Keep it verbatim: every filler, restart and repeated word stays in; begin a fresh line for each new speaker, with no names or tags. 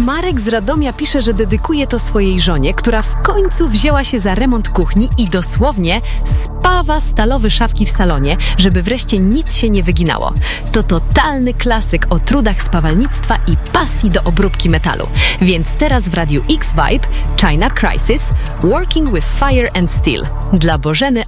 Marek z Radomia pisze, że dedykuje to swojej żonie, która w końcu wzięła się za remont kuchni i dosłownie spawa stalowe szafki w salonie, żeby wreszcie nic się nie wyginało. To totalny klasyk o trudach spawalnictwa i pasji do obróbki metalu. Więc teraz w Radiu X Vibe China Crisis Working with Fire and Steel dla Bożeny